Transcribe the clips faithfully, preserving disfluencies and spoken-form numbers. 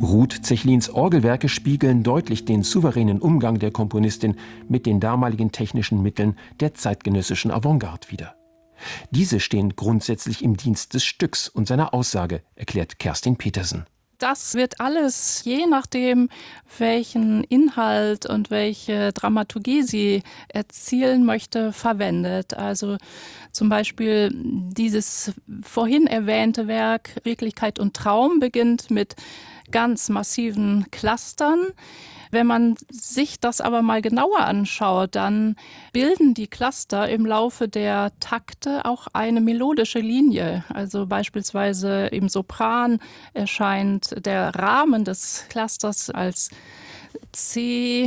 Ruth Zechlins Orgelwerke spiegeln deutlich den souveränen Umgang der Komponistin mit den damaligen technischen Mitteln der zeitgenössischen Avantgarde wider. Diese stehen grundsätzlich im Dienst des Stücks und seiner Aussage, erklärt Kerstin Petersen. Das wird alles, je nachdem, welchen Inhalt und welche Dramaturgie sie erzielen möchte, verwendet. Also zum Beispiel dieses vorhin erwähnte Werk Wirklichkeit und Traum beginnt mit ganz massiven Clustern. Wenn man sich das aber mal genauer anschaut, dann bilden die Cluster im Laufe der Takte auch eine melodische Linie. Also beispielsweise im Sopran erscheint der Rahmen des Clusters als C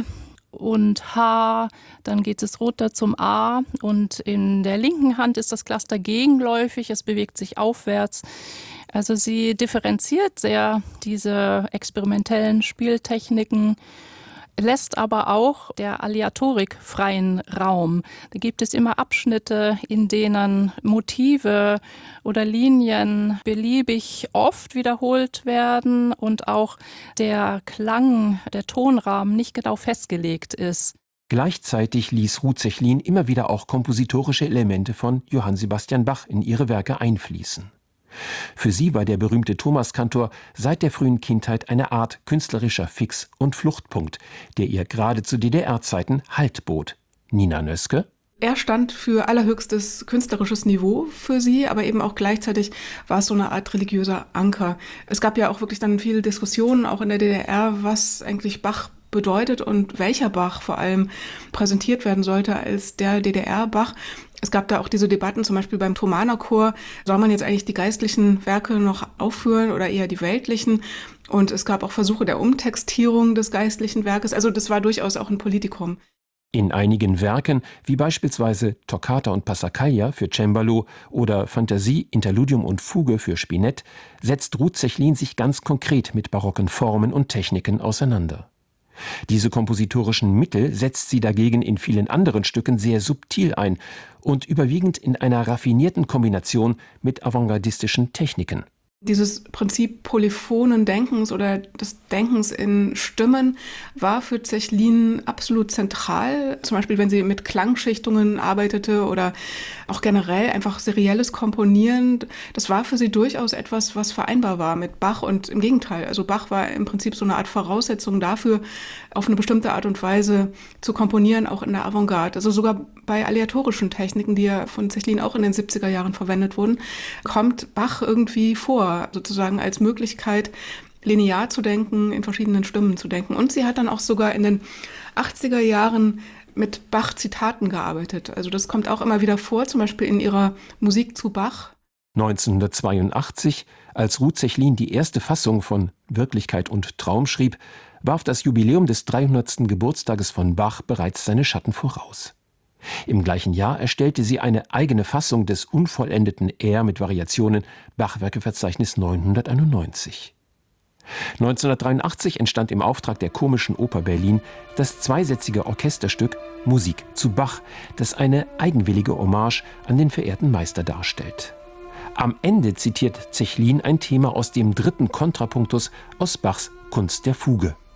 und H, dann geht es runter zum A und in der linken Hand ist das Cluster gegenläufig, es bewegt sich aufwärts. Also sie differenziert sehr diese experimentellen Spieltechniken, lässt aber auch der Aleatorik freien Raum. Da gibt es immer Abschnitte, in denen Motive oder Linien beliebig oft wiederholt werden und auch der Klang, der Tonrahmen nicht genau festgelegt ist. Gleichzeitig ließ Ruth Zechlin immer wieder auch kompositorische Elemente von Johann Sebastian Bach in ihre Werke einfließen. Für sie war der berühmte Thomaskantor seit der frühen Kindheit eine Art künstlerischer Fix- und Fluchtpunkt, der ihr gerade zu D D R-Zeiten Halt bot. Nina Nöske? Er stand für allerhöchstes künstlerisches Niveau für sie, aber eben auch gleichzeitig war es so eine Art religiöser Anker. Es gab ja auch wirklich dann viele Diskussionen, auch in der D D R, was eigentlich Bach bedeutet und welcher Bach vor allem präsentiert werden sollte als der D D R-Bach. Es gab da auch diese Debatten, zum Beispiel beim Thomanerchor, soll man jetzt eigentlich die geistlichen Werke noch aufführen oder eher die weltlichen? Und es gab auch Versuche der Umtextierung des geistlichen Werkes. Also das war durchaus auch ein Politikum. In einigen Werken, wie beispielsweise Toccata und Passacaglia für Cembalo oder Fantasie, Interludium und Fuge für Spinett, setzt Ruth Zechlin sich ganz konkret mit barocken Formen und Techniken auseinander. Diese kompositorischen Mittel setzt sie dagegen in vielen anderen Stücken sehr subtil ein und überwiegend in einer raffinierten Kombination mit avantgardistischen Techniken. Dieses Prinzip polyphonen Denkens oder des Denkens in Stimmen war für Zechlin absolut zentral. Zum Beispiel, wenn sie mit Klangschichtungen arbeitete oder auch generell einfach serielles Komponieren. Das war für sie durchaus etwas, was vereinbar war mit Bach und im Gegenteil. Also Bach war im Prinzip so eine Art Voraussetzung dafür, auf eine bestimmte Art und Weise zu komponieren, auch in der Avantgarde. Also sogar bei aleatorischen Techniken, die ja von Zechlin auch in den siebziger Jahren verwendet wurden, kommt Bach irgendwie vor. Sozusagen als Möglichkeit, linear zu denken, in verschiedenen Stimmen zu denken. Und sie hat dann auch sogar in den achtziger Jahren mit Bach-Zitaten gearbeitet. Also das kommt auch immer wieder vor, zum Beispiel in ihrer Musik zu Bach. neunzehnhundertzweiundachtzig, als Ruth Zechlin die erste Fassung von Wirklichkeit und Traum schrieb, warf das Jubiläum des dreihundertsten Geburtstages von Bach bereits seine Schatten voraus. Im gleichen Jahr erstellte sie eine eigene Fassung des unvollendeten R mit Variationen, Bachwerkeverzeichnis neunhunderteinundneunzig. neunzehnhundertdreiundachtzig entstand im Auftrag der Komischen Oper Berlin das zweisätzige Orchesterstück Musik zu Bach, das eine eigenwillige Hommage an den verehrten Meister darstellt. Am Ende zitiert Zechlin ein Thema aus dem dritten Kontrapunktus aus Bachs Kunst der Fuge.